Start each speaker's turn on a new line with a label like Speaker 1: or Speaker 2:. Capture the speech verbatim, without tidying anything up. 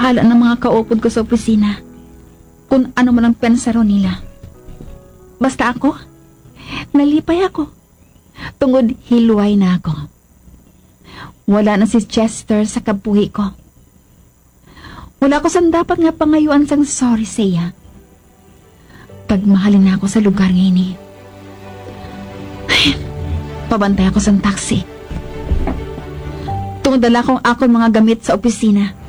Speaker 1: Bahala ng mga kaupod ko sa opisina kung ano man ang pensaro nila. Basta ako, nalipay ako. Tungod hilway na ako. Wala na si Chester sa kabuhi ko. Wala ko san dapat nga pangayuan sang sorry sa iya. Pagmahalin na ako sa lugar ngayon eh. Ay, pabantay ako sa taxi. Tungdala kong ako mga gamit sa opisina.